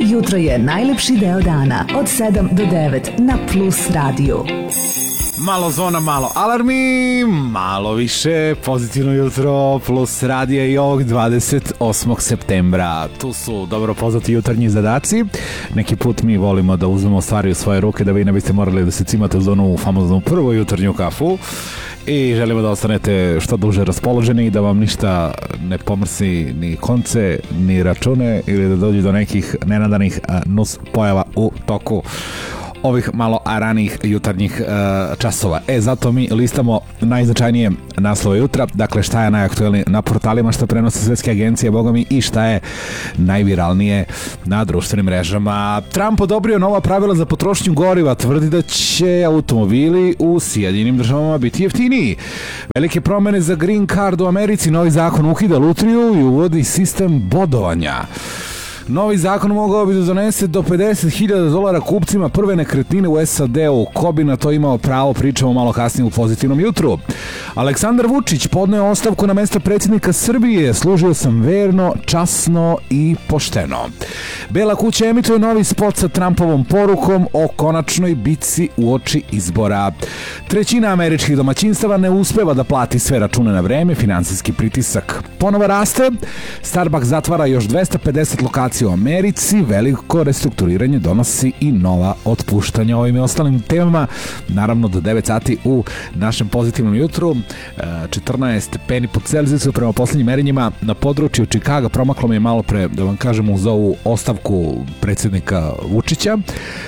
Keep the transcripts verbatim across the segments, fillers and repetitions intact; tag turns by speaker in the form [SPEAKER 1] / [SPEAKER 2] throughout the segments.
[SPEAKER 1] Jutro je najlepši deo dana od sedam do devet na Plus radiju.
[SPEAKER 2] Malo zvona, malo alarmi, malo više pozitivno jutro Plus radija i ovog dvadeset osmog septembra. Tu su dobro poznati jutarnji zadaci. Neki put mi volimo da uzmemo stvari u svoje ruke da vi ne biste morali da se cimate uz onu famoznu prvu jutarnju kafu. I želimo da ostanete što duže raspoloženi i da vam ništa ne pomrsi ni konce, ni račune ili da dođe do nekih nenadanih nus pojava u toku ovih malo ranijih jutarnjih uh, časova. E, zato mi listamo najznačajnije naslove jutra, dakle šta je najaktuelnije na portalima, šta prenose svetske agencije, boga mi, i šta je najviralnije na društvenim mrežama. Trump odobrio nova pravila za potrošnju goriva, tvrdi da će automobili u Sjedinjenim državama biti jeftiniji. Velike promene za green card u Americi, novi zakon ukida lutriju i uvodi sistem bodovanja. Novi zakon mogao bi da donese do pedeset hiljada dolara kupcima prve nekretnine u S A D-u. Ko bi na to imao pravo, pričamo malo kasnije u pozitivnom jutru. Aleksandar Vučić podneo ostavku na mesto predsjednika Srbije. Služio sam verno, časno i pošteno. Bela kuća emituje novi spot sa Trumpovom porukom o konačnoj bitci uoči izbora. Trećina američkih domaćinstava ne uspeva da plati sve račune na vreme, finansijski pritisak ponovo raste. Starbucks zatvara još dvesta pedeset lokacija u Americi, veliko restrukturiranje donosi i nova otpuštanja. Ovim i ostalim temama, naravno do devet sati u našem pozitivnom jutru. četrnaest stepeni pod Celzijusom prema poslednjim merenjima na području Čikaga. Promaklo mi je malo pre, da vam kažem, uz ovu ostavku predsjednika Vučića,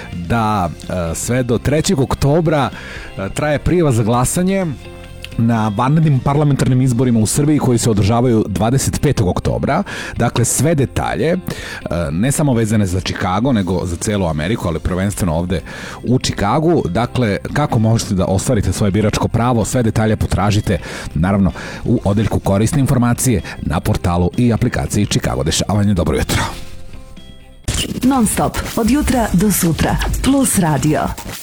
[SPEAKER 2] da sve do trećeg oktobra traje prijava za glasanje na vanrednim parlamentarnim izborima u Srbiji koji se održavaju dvadeset petog oktobra. Dakle, sve detalje, ne samo vezane za Čikago, nego za celu Ameriku, ali prvenstveno ovde u Čikagu. Dakle, kako možete da ostvarite svoje biračko pravo, sve detalje potražite, naravno, u odeljku korisne informacije na portalu i aplikaciji Čikago dešavanje. Dobro jutro.
[SPEAKER 1] Non stop, od jutra do sutra. Plus radio.